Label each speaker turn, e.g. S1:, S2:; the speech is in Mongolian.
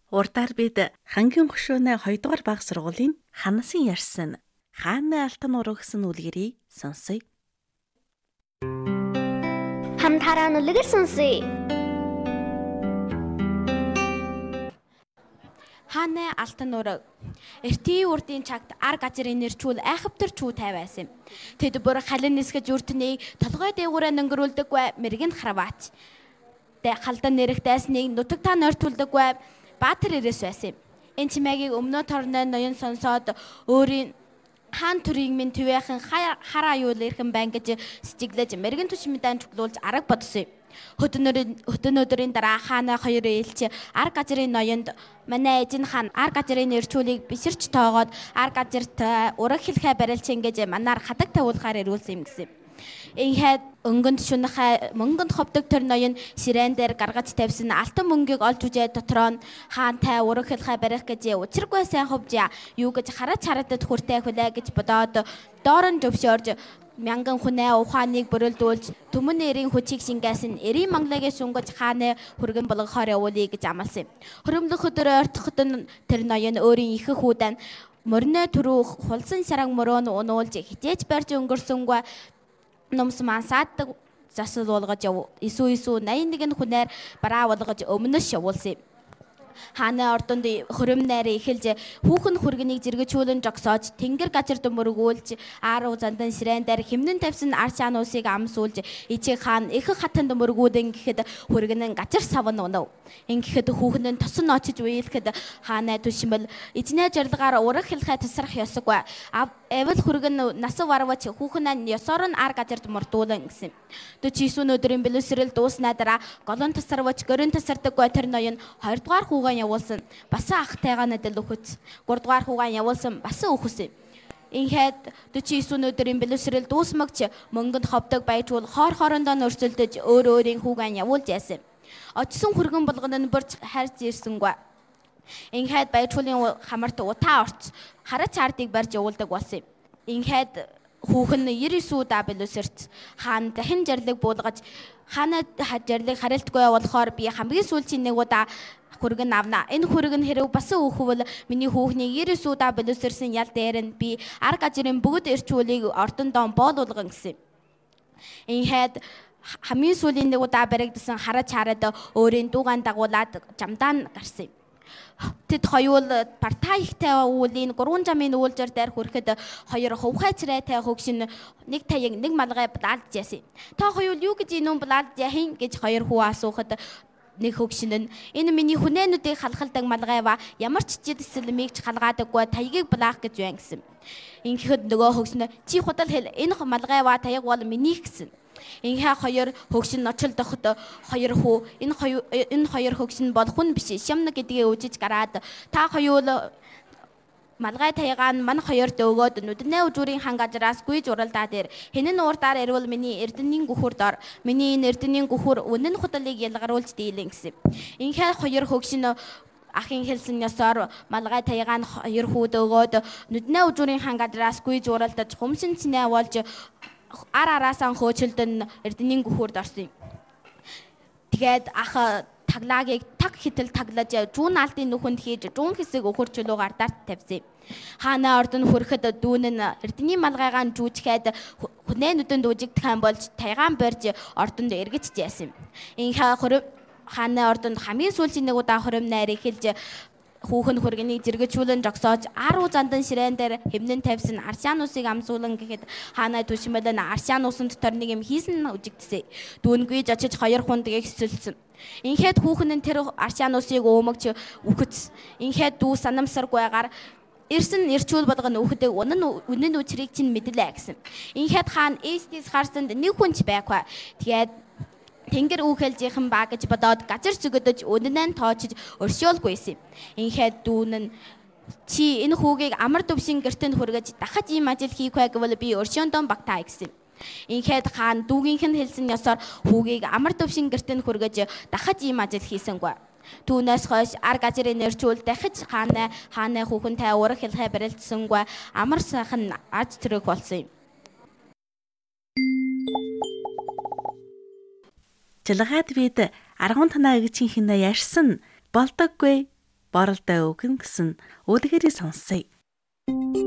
S1: Урдаар бид Хангийн хөшөөнэ 2 дугаар баг сургуулийн ханасын ярьсан хааны алтан ураг гэсэн үлгэрийг сонсъё.
S2: Хамтараа нүлгэр сонсъё.
S3: Хааны алтан ураг. Эртийн урдын цагт ар газрын нэрчүүл айхавтар чүү тавиасан. Тэд бүр халин нисгэж үртний толгой дээгүүрээ нөнгөрүүлдэггүй мэрэгэн хараваач. Халдан нэрх дайсныг нутагтаа нойртуулдаггүй баатар ирээс байсан. Энэ чимээгийг өмнө торны ноён сонсоод өөрийн хаан төрийг минь төвөөхөн хараа юу л ирхэн байн гэж сэтгэлэж мэрэгэн түш мэдээн чуглуулж арга бодсон. Хөдөн өдрийн дараа хааны хоёр ээлж ар газрын ноёнд манай эзэн хаан ар газрын нэрчүүлийг биширч тоогоод ар газарт ураг хэлхэ барилч ингэж манаар хадаг тавуулахаар ирүүлсэн юм гэсэн. Ингээд өнгөнд шунахай мөнгөнд ховдөг төр ноён ширээн дээр гаргаж тавьсан алтан мөнгийг олж үзээ дотроо нь хаантай ураг хэлхэ барих гэж учиргүй сайн ховж юу гэж хараач хараадад хүртэй хүлээ гэж бодоод доорн зөвшөөрж мянган хүнээ ухааныг бүрэлдүүлж түмэн эрийн хүчийг шингээсэн эрийн манлагийг сунгаж хааны хүргэн болгохоор явуулъя гэж амласан. Хөрөмлөх өдрөө ортоход тэр ноён өөрийн их хүүдэн мөрнө төрөө хулсан сараг мөрөөнд унуулж хитээж барьж өнгөрсөнгөө номс мансаад засал болгож исүү 81 хүнээр бараа болгож өмнөш явуулсан. Хааны ордонд хөрөм найраа эхэлж хүүхэн хүргэнийг зэрэгчүүлэн жогсоож тэнгэр газарт мөргүүлж ааруу зандан ширээн дээр хэмнэн тавьсан ар шаануусыг амсуулж ичиг хаан их хатанд мөргүүдэн гэхэд хүргэн газар савн унав. Ингэхэд хүүхэн нь тосон очиж уйлэхэд хааны түшмэл эзнээ жарлагаар ураг хэлхэ тасрах ёсгүй. Эвэл хүргэн нас варвач хүүхэн нь ёсоор нь ар газарт мордуулан гэсэн. 49 өдрийн бэлэсрэл дууснаа дараа голон тасарвач гөрөн тасардаггүй тэр ноён 2 дугаар хүүгээ явуулсан басан ахтайгаа надад өгөц. 3 дугаар хүүгээ явуулсан басан өгсөн. Ингээд 49 өдрийн бэлэсрэл дуусмагч мөнгөнд ховдог байжуул хоор хоорондоо нөрсөлдөж өөрийн хүүгээ явуулж яасан. Очсон хүргэн болгоно нь борж харж ирсэнгүй. Ингээд байжуулын хамарт утаа орц хараач ардыг барьж явуулдаг болсон. Ингээд хүүхэн 99 удаа бэлэсэрч хаан дахин жарлаг буулгаж хаана жарлаг харилтгүй болохоор би хамгийн сүүлчийн нэг удаа хүргэн авна. Энэ хүргэн хэрэг басан өөхвөл миний хүүхний 99 удаа бэлэсэрсэн ял дээр нь би ар газрын бүгд эрчүүлийг ордондоо боолуулган гэсэн. Ингээд хамгийн сүүлийн нэг удаа баригдсан хараач хараад өөрийн дуугаан дагуулад жамдаа гарсан. Тэд хоёул парта ихтэй уулийн 3 замын уулзар дээр хүрэхэд хоёр хувхай царайтай хөгшин нэг таяг нэг малгай балаалж яасан. Та хоёул юу гэж инүүн балаалж яахин гэж хоёр хүү асуухад нэг хөгшин нь энэ миний хүнээнүүдийг халахалдаг малгайва ямар ч жидсэлмийг ч халгаадаггүй таягийг балаах гэж байна гэсэн. Ингэхэд нөгөө хөгшин чи худал хэл энэ малгайва таяг бол миний гэсэн. Ингээ хоёр хөгшин ночлдоход хоёр хүү энэ хоёр хөгшин бол хүн биш шамна гэдгээ үжиж гараад та хоёул малгай таягаа нь мань хоёрт өгөөд нүднээ үжүүрийн хан газраас гүйж уралдаад ир хинэн уурдаар ирвэл миний эрдэнийн гүхүр дор миний энэ эрдэнийн гүхүр үнэн худалыг ялгаруулж дийлэн гэсэн. Ингээ хоёр хөгшин ахын хэлсэн ёсоор малгай таягаа нь хоёр хүүд өгөөд нүднээ үжүүрийн хан газраас гүйж уралдаж хумшин цэнэ болж ар араасаа хөөчлөлдөн эрдэнийн гүхүрд орсон. Тэгээд ах таглагийг таг хитэл таглаж жуун алдын нүхэнд хийж жуун хэсэг өхөрчлөө гардарт тавьсан. Хааны ордон хүрэхэд дүүн нь эрдэнийн малгайгаан жүүжгээд хүнээ нүдэнд үжигдэхэн болж тайгаан барьж ордонд эргэж яасан. Ингээ хааны ордонд хамгийн сүүлийн нэг удаа хором найр эхэлж хүүхэн хүргэнийг зэрэгчүүлэн жогсоож аруу зандан ширээн дээр хэмнэн тавьсан аршаануусыг амсуулан гэхэд хаанаа түшмэлэн аршаануусан дотор нэг юм хийсэн үжигдсэн. Дүүнгүйж очиж хоёр хүнд гихсэлсэн. Ингээд хүүхэн нь тэр аршаануусыг өөмөгч үхэж. Ингээд дүү санамсаргүйгээр ирсэн эрчүүл болгоно үхдэг үнэн үчрийг чинь мэдлээ гэсэн. Ингээд хаан ээстис харсанд нэг хүнч байхгүй. Тэгээд тэнгэр үүхэлжийнхэн ба гэж бодоод газар зүгэдэж үнэнээ тоочж өршөөлгүйсэн. Ингээд дүүн нь чи энэ хүүгийг амар төвшин гэртэнд хүргэж дахиж ийм ажил хийхгүй гэвэл би өршөөндөө багтаа гэсэн. Ингээд хаан дүүгийнх нь хэлсэн ёсоор хүүгийг амар төвшин гэртэнд хүргэж дахиж ийм ажил хийсэнгүй. Түүнээс хойш ар газрын нэрчүүл дахиж хааны хүүхэнтэй ураг хэлхэ барилдсангүй амар сайхан аз төрөг болсон юм.
S1: Жилгаад бид 10 танаа эгчийн хинэ ярьсан болдоггүй боролдоо өгнө гэсэн үлгэрийг сонссоё.